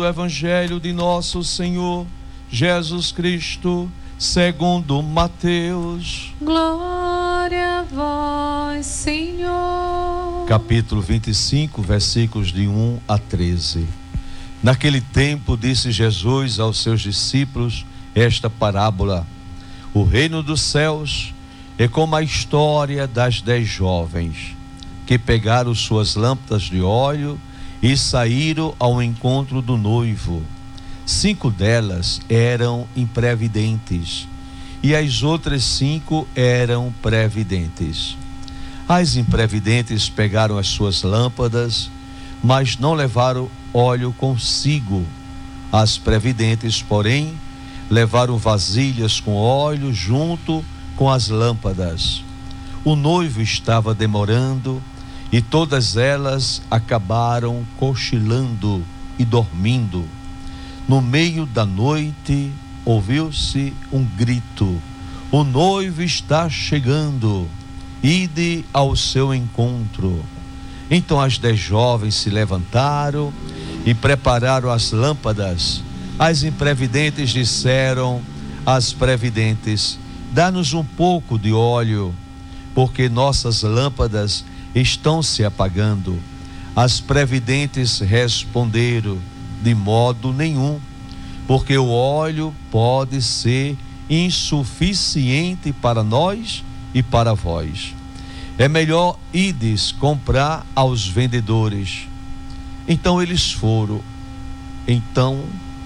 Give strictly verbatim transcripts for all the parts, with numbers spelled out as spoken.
O Evangelho de nosso Senhor Jesus Cristo, segundo Mateus. Glória a vós, Senhor. Capítulo vinte e cinco, versículos de um a treze. Naquele tempo disse Jesus aos seus discípulos esta parábola: o reino dos céus é como a história das dez jovens que pegaram suas lâmpadas de óleo e saíram ao encontro do noivo. Cinco delas eram imprevidentes e as outras cinco eram previdentes. As imprevidentes pegaram as suas lâmpadas, mas não levaram óleo consigo. As previdentes, porém, levaram vasilhas com óleo junto com as lâmpadas. O noivo estava demorando e todas elas acabaram cochilando e dormindo. No meio da noite ouviu-se um grito: o noivo está chegando, ide ao seu encontro. Então as dez jovens se levantaram e prepararam as lâmpadas. As imprevidentes disseram às previdentes: dá-nos um pouco de óleo, porque nossas lâmpadas estão se apagando. As previdentes responderam: de modo nenhum, porque o óleo pode ser insuficiente para nós e para vós. É melhor ides comprar aos vendedores. Então eles foram. Então,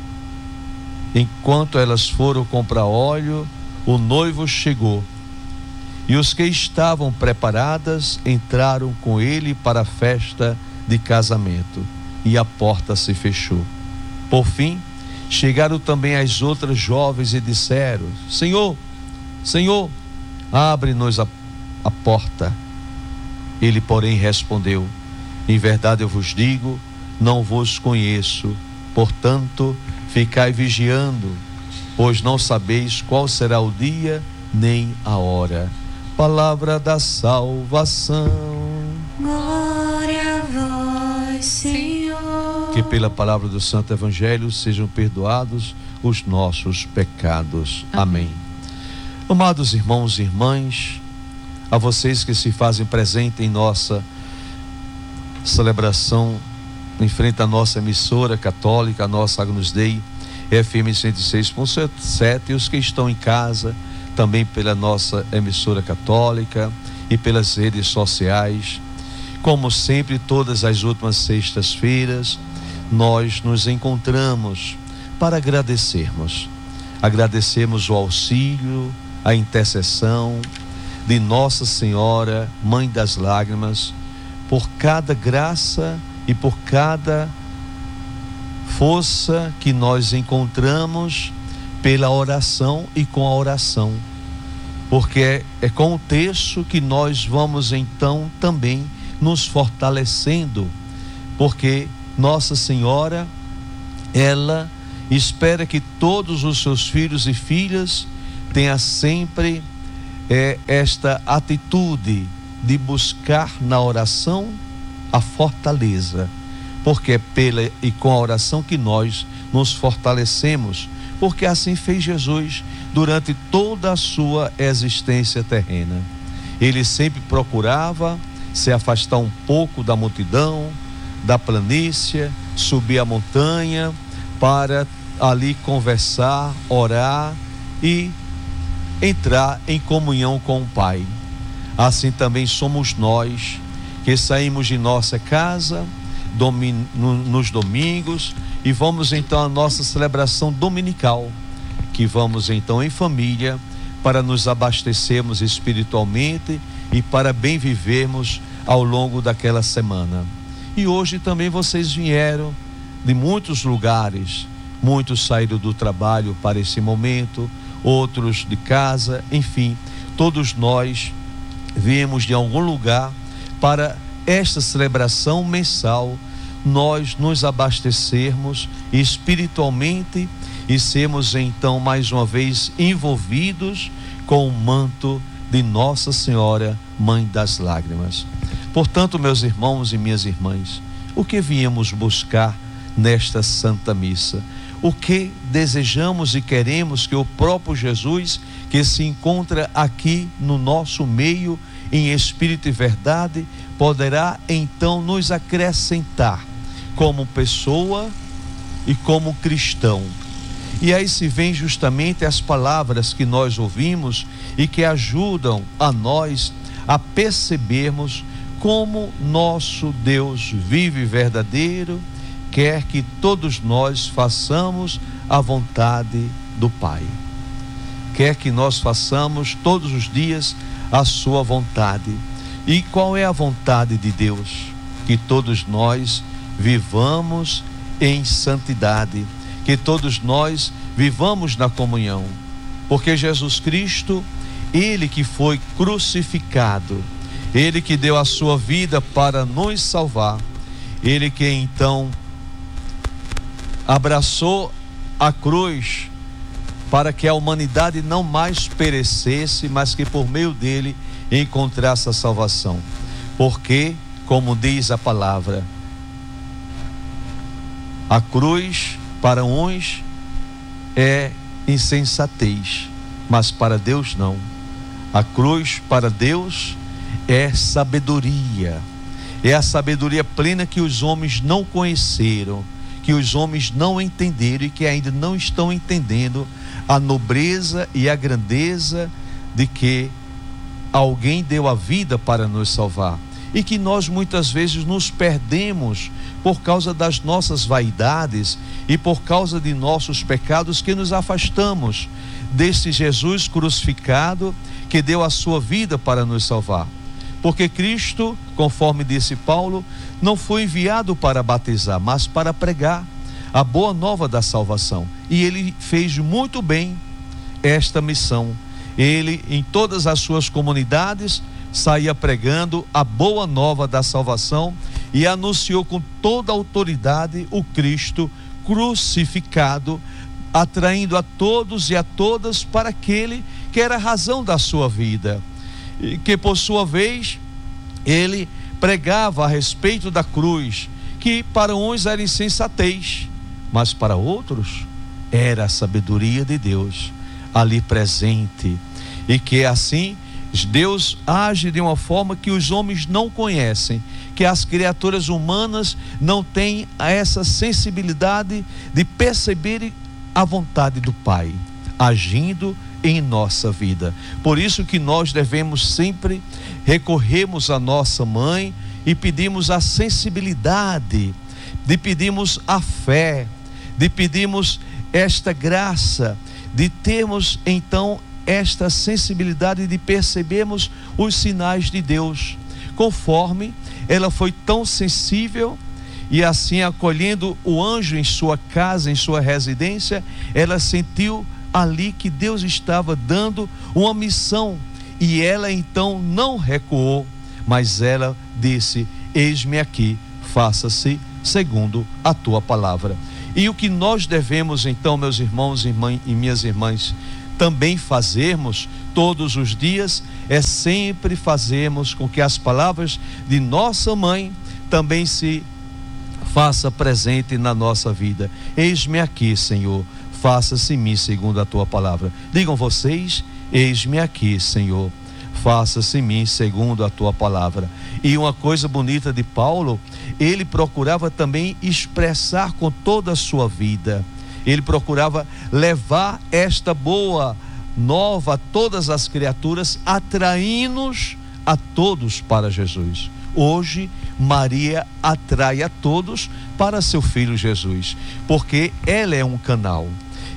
enquanto elas foram comprar óleo, o noivo chegou. E os que estavam preparadas entraram com ele para a festa de casamento, e a porta se fechou. Por fim, chegaram também as outras jovens e disseram: Senhor, Senhor, abre-nos a, a porta. Ele, porém, respondeu: em verdade eu vos digo, não vos conheço. Portanto, ficai vigiando, pois não sabeis qual será o dia nem a hora. Palavra da salvação. Glória a vós, Senhor. Que pela palavra do Santo Evangelho sejam perdoados os nossos pecados. Amém. Amém. Amados irmãos e irmãs, a vocês que se fazem presente em nossa celebração, em frente à nossa emissora católica, a nossa Agnus Dei, F M cento e seis ponto sete, e os que estão em casa, também pela nossa emissora católica e pelas redes sociais. Como sempre, todas as últimas sextas-feiras, nós nos encontramos para agradecermos. Agradecemos o auxílio, a intercessão de Nossa Senhora, Mãe das Lágrimas, por cada graça e por cada força que nós encontramos pela oração e com a oração, porque é, é com o texto que nós vamos então também nos fortalecendo, porque Nossa Senhora, ela espera que todos os seus filhos e filhas tenham sempre é, esta atitude de buscar na oração a fortaleza, porque é pela e com a oração que nós nos fortalecemos, porque assim fez Jesus durante toda a sua existência terrena. Ele sempre procurava se afastar um pouco da multidão, da planície, subir a montanha para ali conversar, orar e entrar em comunhão com o Pai. Assim também somos nós que saímos de nossa casa domin, no, nos domingos e vamos então à nossa celebração dominical, que vamos então em família para nos abastecermos espiritualmente e para bem vivermos ao longo daquela semana. E hoje também vocês vieram de muitos lugares, muitos saíram do trabalho para esse momento, outros de casa, enfim, todos nós viemos de algum lugar para esta celebração mensal, nós nos abastecermos espiritualmente e sermos então mais uma vez envolvidos com o manto de Nossa Senhora, Mãe das Lágrimas. Portanto, meus irmãos e minhas irmãs, o que viemos buscar nesta Santa Missa. O que desejamos e queremos que o próprio Jesus, que se encontra aqui no nosso meio, em espírito e verdade, poderá então nos acrescentar como pessoa e como cristão. E aí se vem justamente as palavras que nós ouvimos e que ajudam a nós a percebermos como nosso Deus vivo e verdadeiro quer que todos nós façamos a vontade do Pai. Quer que nós façamos todos os dias a sua vontade. E qual é a vontade de Deus? Que todos nós vivamos em santidade, que todos nós vivamos na comunhão, porque Jesus Cristo, Ele que foi crucificado, Ele que deu a sua vida para nos salvar, Ele que então abraçou a cruz para que a humanidade não mais perecesse, mas que por meio dele encontrasse a salvação. Porque, como diz a palavra, a cruz para uns é insensatez, mas para Deus não. A cruz para Deus é sabedoria, é a sabedoria plena que os homens não conheceram, que os homens não entenderam e que ainda não estão entendendo a nobreza e a grandeza de que alguém deu a vida para nos salvar, e que nós muitas vezes nos perdemos por causa das nossas vaidades e por causa de nossos pecados, que nos afastamos desse Jesus crucificado que deu a sua vida para nos salvar. Porque Cristo, conforme disse Paulo, não foi enviado para batizar, mas para pregar a boa nova da salvação. E ele fez muito bem esta missão. Ele, em todas as suas comunidades, saía pregando a boa nova da salvação e anunciou com toda a autoridade o Cristo crucificado, atraindo a todos e a todas para aquele que era a razão da sua vida, e que por sua vez ele pregava a respeito da cruz, que para uns era insensatez, mas para outros era a sabedoria de Deus ali presente, e que assim Deus age de uma forma que os homens não conhecem, que as criaturas humanas não têm essa sensibilidade de perceber a vontade do Pai agindo em nossa vida. Por isso que nós devemos sempre recorrermos à nossa mãe e pedimos a sensibilidade, de pedirmos a fé, de pedirmos esta graça, de termos então esta sensibilidade de percebermos os sinais de Deus, conforme ela foi tão sensível, e assim acolhendo o anjo em sua casa, em sua residência, ela sentiu ali que Deus estava dando uma missão, e ela então não recuou, mas ela disse: eis-me aqui, faça-se segundo a tua palavra. E o que nós devemos então, meus irmãos e, irmãs, e minhas irmãs, também fazermos todos os dias, é sempre fazermos com que as palavras de nossa mãe também se faça presente na nossa vida. Eis-me aqui, Senhor, faça-se em mim segundo a tua palavra. Digam vocês: eis-me aqui, Senhor, faça-se em mim segundo a tua palavra. E uma coisa bonita de Paulo, ele procurava também expressar com toda a sua vida, ele procurava levar esta boa nova a todas as criaturas, atraindo-nos a todos para Jesus. Hoje, Maria atrai a todos para seu filho Jesus, porque ela é um canal,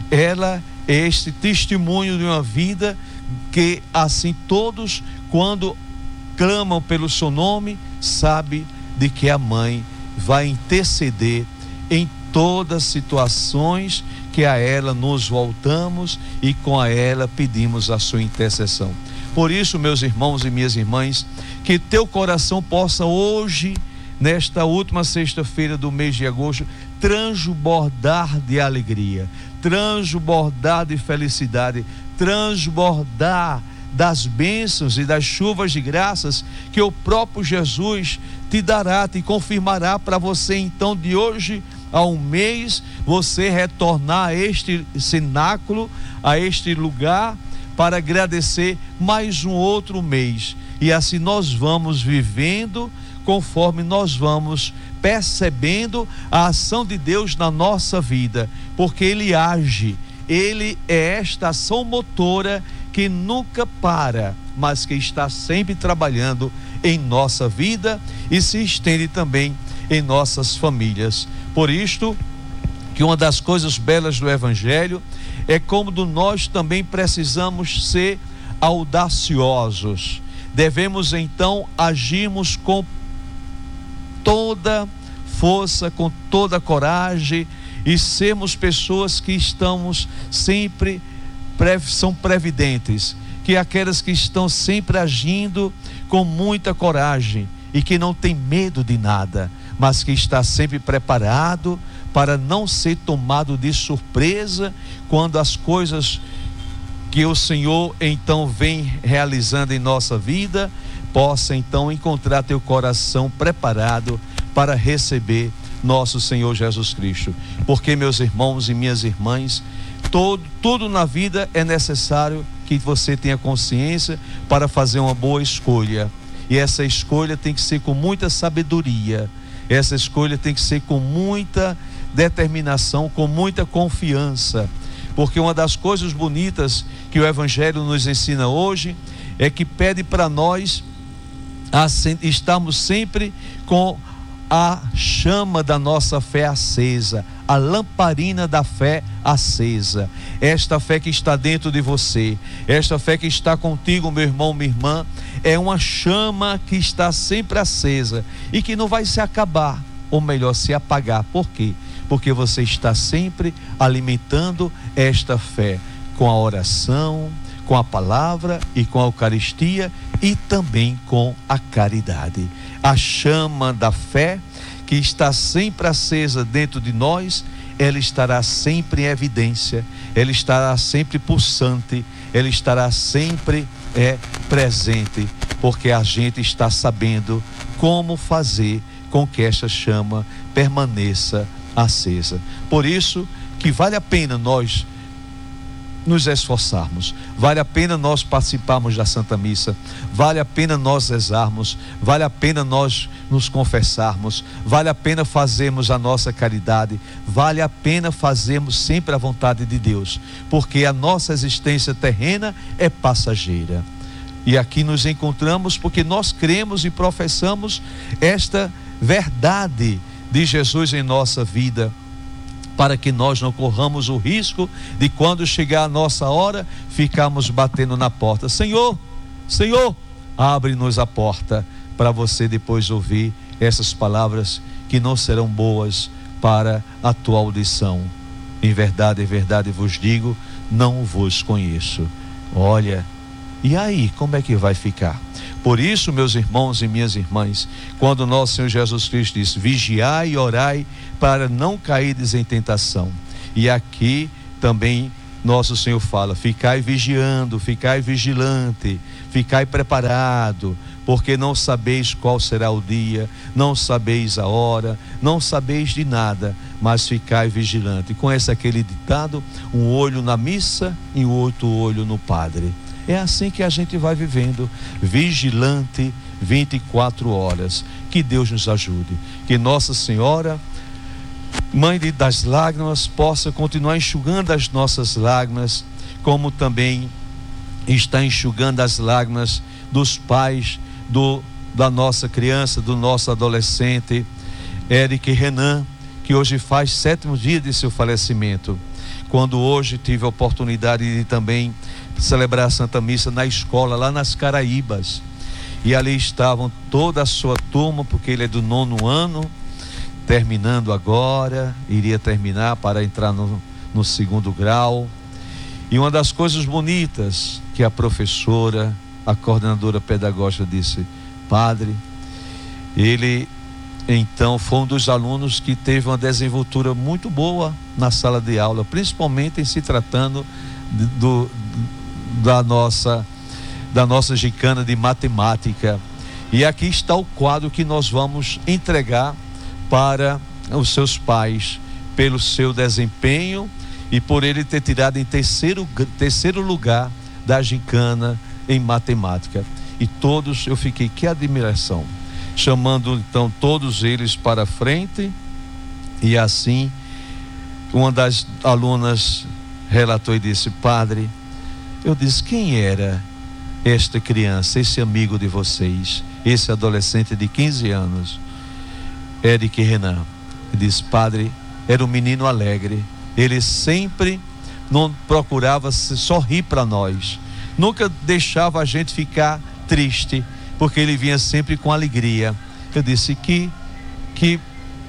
ela é este testemunho de uma vida que assim todos, quando clamam pelo seu nome, sabe de que a mãe vai interceder em todas as situações que a ela nos voltamos e com a ela pedimos a sua intercessão. Por isso, meus irmãos e minhas irmãs, que teu coração possa hoje, nesta última sexta-feira do mês de agosto, transbordar de alegria, transbordar de felicidade, transbordar das bênçãos e das chuvas de graças que o próprio Jesus te dará, te confirmará para você então de hoje a um mês, você retornar a este cenáculo, a este lugar, para agradecer mais um outro mês. E assim nós vamos vivendo, conforme nós vamos percebendo a ação de Deus na nossa vida, porque Ele age, Ele é esta ação motora que nunca para, mas que está sempre trabalhando em nossa vida e se estende também em nossas famílias. Por isto, que uma das coisas belas do Evangelho é como nós também precisamos ser audaciosos. Devemos então agirmos com toda força, com toda coragem, e sermos pessoas que estamos sempre, são previdentes, que aquelas que estão sempre agindo com muita coragem e que não tem medo de nada, mas que está sempre preparado para não ser tomado de surpresa quando as coisas que o Senhor então vem realizando em nossa vida, possa então encontrar teu coração preparado para receber nosso Senhor Jesus Cristo. Porque, meus irmãos e minhas irmãs, todo, tudo na vida é necessário que você tenha consciência para fazer uma boa escolha, e essa escolha tem que ser com muita sabedoria, essa escolha tem que ser com muita determinação, com muita confiança, porque uma das coisas bonitas que o Evangelho nos ensina hoje é que pede para nós estarmos sempre com a chama da nossa fé acesa, a lamparina da fé acesa. Esta fé que está dentro de você, esta fé que está contigo, meu irmão, minha irmã, é uma chama que está sempre acesa e que não vai se acabar, ou melhor, se apagar. Por quê? Porque você está sempre alimentando esta fé com a oração, com a palavra e com a Eucaristia, e também com a caridade. A chama da fé que está sempre acesa dentro de nós, ela estará sempre em evidência, ela estará sempre pulsante, ela estará sempre é, presente, porque a gente está sabendo como fazer com que esta chama permaneça acesa. Por isso que vale a pena nós nos esforçarmos, vale a pena nós participarmos da Santa Missa, vale a pena nós rezarmos, vale a pena nós nos confessarmos, vale a pena fazermos a nossa caridade, vale a pena fazermos sempre a vontade de Deus, porque a nossa existência terrena é passageira. E aqui nos encontramos porque nós cremos e professamos esta verdade de Jesus em nossa vida, para que nós não corramos o risco de, quando chegar a nossa hora, ficarmos batendo na porta. Senhor, Senhor, abre-nos a porta, para você depois ouvir essas palavras que não serão boas para a tua audição. Em verdade, em verdade vos digo, não vos conheço. Olha, e aí, como é que vai ficar? Por isso, meus irmãos e minhas irmãs, quando nosso Senhor Jesus Cristo diz: vigiai e orai para não cairdes em tentação. E aqui também nosso Senhor fala: ficai vigiando, ficai vigilante, ficai preparado, porque não sabeis qual será o dia, não sabeis a hora, não sabeis de nada, mas ficai vigilante. Conhece aquele ditado: um olho na missa e o outro olho no padre. É assim que a gente vai vivendo, vigilante vinte e quatro horas. Que Deus nos ajude, que Nossa Senhora, Mãe das lágrimas, possa continuar enxugando as nossas lágrimas, como também está enxugando as lágrimas dos pais do, da nossa criança, do nosso adolescente Eric Renan, que hoje faz sétimo dia de seu falecimento. Quando hoje tive a oportunidade de também celebrar a Santa Missa na escola, lá nas Caraíbas, e ali estavam toda a sua turma, porque ele é do nono ano, terminando agora, iria terminar para entrar no, no segundo grau. E uma das coisas bonitas que a professora, a coordenadora pedagógica disse: padre, ele então foi um dos alunos que teve uma desenvoltura muito boa na sala de aula, principalmente em se tratando de, do, da nossa da nossa gincana de matemática. E aqui está o quadro que nós vamos entregar para os seus pais pelo seu desempenho e por ele ter tirado em terceiro, terceiro lugar da gincana em matemática. E todos, eu fiquei, que admiração. Chamando então todos eles para frente, e assim uma das alunas relatou e disse: padre, eu disse, quem era esta criança, esse amigo de vocês, esse adolescente de quinze anos? Eric Renan. Ele disse: padre, era um menino alegre, ele sempre não procurava sorrir para nós, nunca deixava a gente ficar triste, porque ele vinha sempre com alegria. Eu disse: que, que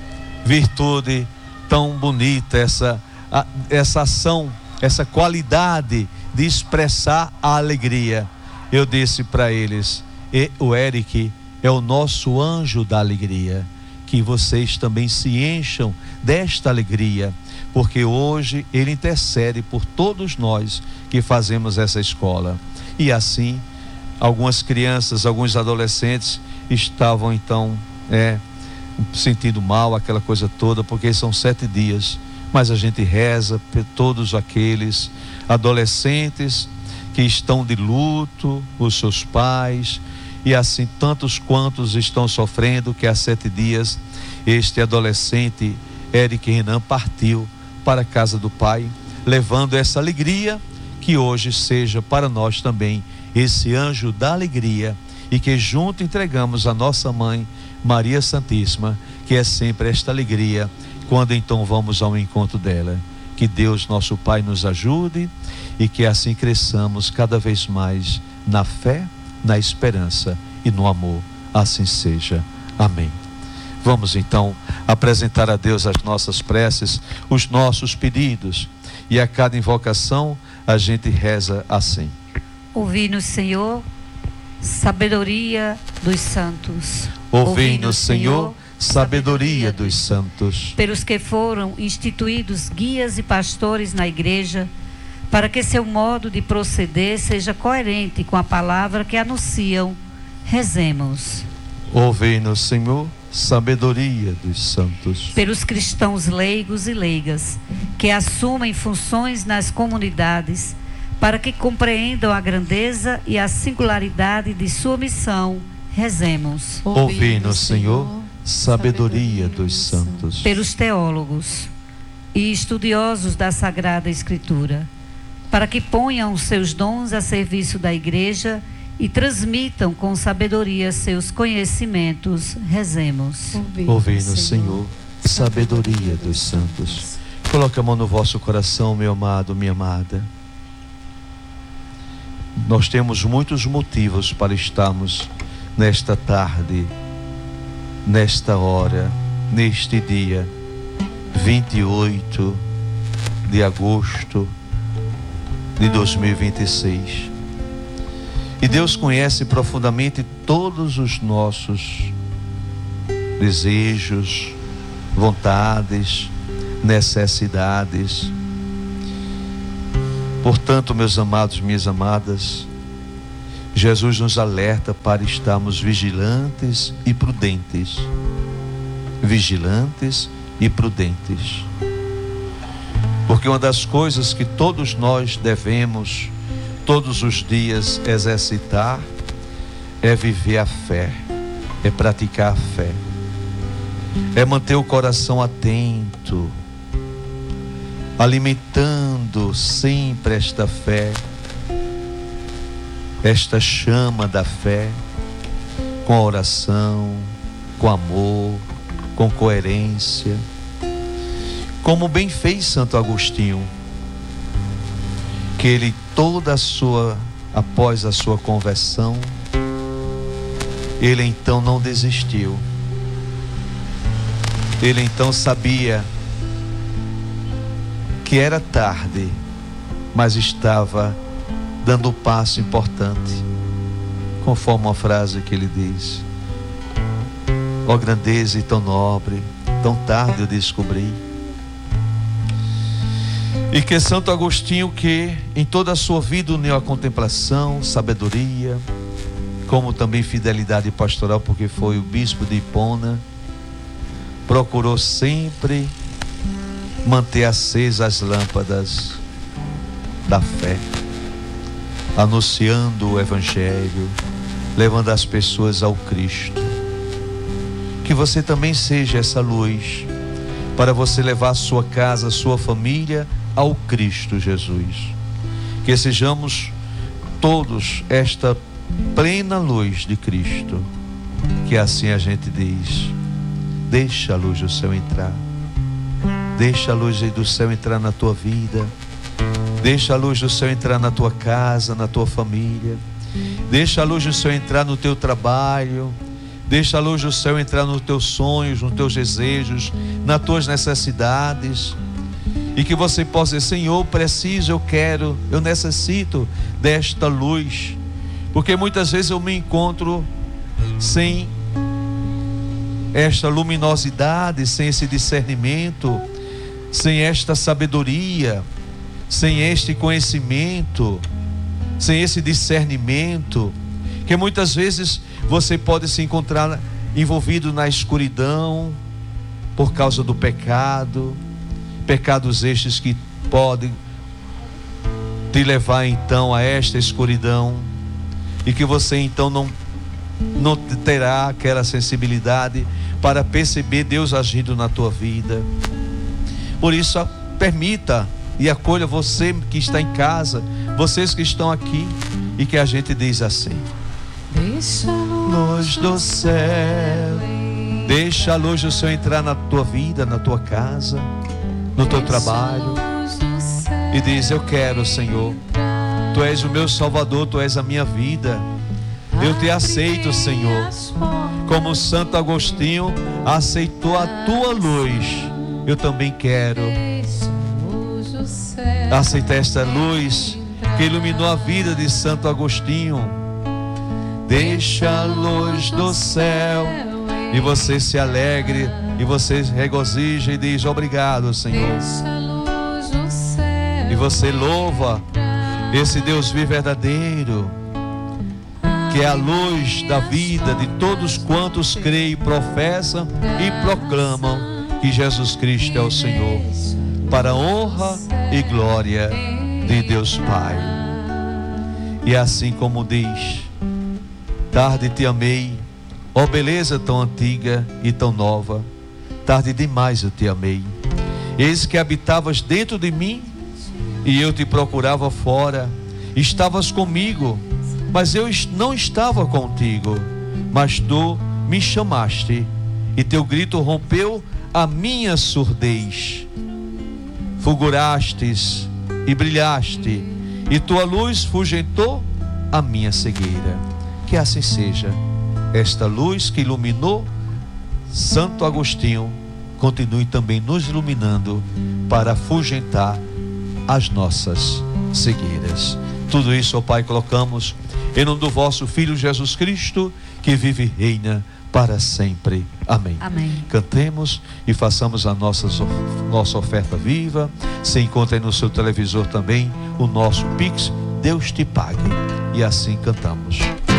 virtude tão bonita essa, essa ação, essa qualidade de expressar a alegria. Eu disse para eles: e o Eric é o nosso anjo da alegria, que vocês também se encham desta alegria, porque hoje ele intercede por todos nós que fazemos essa escola. E assim, algumas crianças, alguns adolescentes estavam então é, sentindo mal, aquela coisa toda, porque são sete dias, mas a gente reza por todos aqueles adolescentes que estão de luto, os seus pais, e assim tantos quantos estão sofrendo, que há sete dias este adolescente Eric Renan partiu para a casa do pai, levando essa alegria, que hoje seja para nós também esse anjo da alegria, e que junto entregamos a nossa mãe Maria Santíssima, que é sempre esta alegria quando então vamos ao encontro dela. Que Deus nosso Pai nos ajude e que assim cresçamos cada vez mais na fé, na esperança e no amor. Assim seja. Amém. Vamos então apresentar a Deus as nossas preces, os nossos pedidos, e a cada invocação a gente reza assim: ouvi-nos, Senhor, sabedoria dos santos. Ouvi-nos, Senhor, sabedoria dos santos. Pelos que foram instituídos guias e pastores na igreja, para que seu modo de proceder seja coerente com a palavra que anunciam, rezemos. Ouvi-nos, Senhor, sabedoria dos santos. Pelos cristãos leigos e leigas, que assumem funções nas comunidades, para que compreendam a grandeza e a singularidade de sua missão, rezemos. Ouvi-nos, Senhor, sabedoria dos santos. Pelos teólogos e estudiosos da Sagrada Escritura, para que ponham os seus dons a serviço da igreja e transmitam com sabedoria seus conhecimentos, rezemos. Ouvi-nos, Senhor, sabedoria dos santos. Coloque a mão no vosso coração, meu amado, minha amada. Nós temos muitos motivos para estarmos nesta tarde, nesta hora, neste dia vinte e oito de agosto de dois mil e vinte e seis. E Deus conhece profundamente todos os nossos desejos, vontades, necessidades. Portanto, meus amados, minhas amadas, Jesus nos alerta para estarmos vigilantes e prudentes. Vigilantes e prudentes. Porque uma das coisas que todos nós devemos, todos os dias, exercitar, é viver a fé, é praticar a fé, é manter o coração atento, alimentando sempre esta fé, esta chama da fé, com a oração, com amor, com coerência, como bem fez Santo Agostinho, que ele toda a sua, após a sua conversão, ele então não desistiu. Ele então sabia que era tarde, mas estava dando um passo importante, conforme uma frase que ele diz: ó grandeza e tão nobre, tão tarde eu descobri. E que Santo Agostinho, que em toda a sua vida uniu a contemplação, sabedoria, como também fidelidade pastoral, porque foi o bispo de Hipona, procurou sempre manter acesas as lâmpadas da fé, anunciando o Evangelho, levando as pessoas ao Cristo. Que você também seja essa luz, para você levar a sua casa, a sua família ao Cristo Jesus. Que sejamos todos esta plena luz de Cristo. Que assim a gente diz: deixa a luz do céu entrar. Deixa a luz do céu entrar na tua vida. Deixa a luz do céu entrar na tua casa, na tua família. Deixa a luz do céu entrar no teu trabalho. Deixa a luz do céu entrar nos teus sonhos, nos teus desejos, nas tuas necessidades. E que você possa dizer: Senhor, preciso, eu quero, eu necessito desta luz. Porque muitas vezes eu me encontro sem esta luminosidade, sem esse discernimento, sem esta sabedoria, sem este conhecimento, sem esse discernimento, que muitas vezes você pode se encontrar envolvido na escuridão por causa do pecado, pecados estes que podem te levar então a esta escuridão, e que você então não, não terá aquela sensibilidade para perceber Deus agindo na tua vida. Por isso, permita e acolha você que está em casa, vocês que estão aqui, e que a gente diz assim: deixa a luz do céu, deixa a luz do céu entrar na tua vida, na tua casa, no teu trabalho, e diz: eu quero, Senhor, Tu és o meu Salvador, Tu és a minha vida, eu te aceito, Senhor, como Santo Agostinho aceitou a Tua luz. Eu também quero aceitar esta luz que iluminou a vida de Santo Agostinho. Deixa a luz do céu, e você se alegre, e você regozija e diz: obrigado, Senhor. E você louva esse Deus vivo verdadeiro, que é a luz da vida de todos quantos creem, professam e proclamam que Jesus Cristo é o Senhor, para a honra e glória de Deus Pai. E assim como diz: tarde te amei, ó beleza tão antiga e tão nova, tarde demais eu te amei. Eis que habitavas dentro de mim, e eu te procurava fora. Estavas comigo, mas eu não estava contigo. Mas tu me chamaste, e teu grito rompeu a minha surdez. Fulgurastes e brilhaste, e tua luz fugentou a minha cegueira. Que assim seja. Esta luz que iluminou Santo Agostinho continue também nos iluminando para afugentar as nossas cegueiras. Tudo isso, ó Pai, colocamos em nome do vosso Filho Jesus Cristo, que vive e reina para sempre. Amém. Amém. Cantemos e façamos a nossa, nossa oferta viva. Se encontra aí no seu televisor também o nosso Pix. Deus te pague. E assim cantamos.